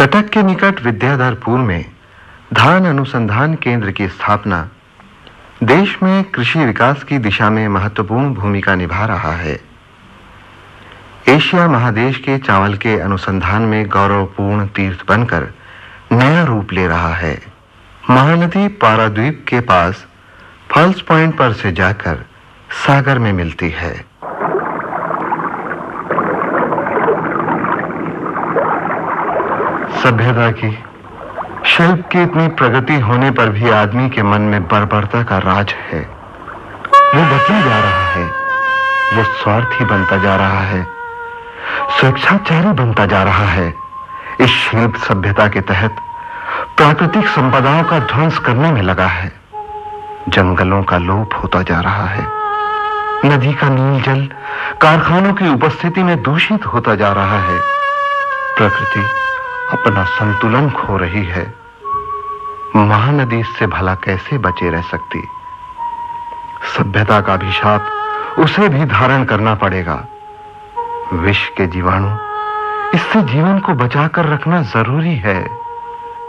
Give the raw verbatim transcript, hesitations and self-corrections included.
कटक के निकट विद्याधरपुर में धान अनुसंधान केंद्र की स्थापना देश में कृषि विकास की दिशा में महत्वपूर्ण भूमिका निभा रहा है। एशिया महादेश के चावल के अनुसंधान में गौरवपूर्ण तीर्थ बनकर नया रूप ले रहा है। महानदी पाराद्वीप के पास फॉल्स पॉइंट पर से जाकर सागर में मिलती है। सभ्यता की, शिल्प की इतनी प्रगति होने पर भी आदमी के मन में बर्बरता का राज है। वो बदला जा रहा है, वो स्वार्थी बनता जा रहा है, स्वेच्छाचारी बनता जा रहा है। इस शिल्प सभ्यता के तहत प्राकृतिक संपदाओं का ध्वंस करने में लगा है। जंगलों का लोप होता जा रहा है। नदी का नील जल कारखानों की उपस्थिति में दूषित होता जा रहा है। प्रकृति अपना संतुलन खो रही है। महानदी इससे भला कैसे बचे रह सकती? सभ्यता का अभिशाप उसे भी धारण करना पड़ेगा। विष के जीवाणु, इससे जीवन को बचाकर रखना जरूरी है।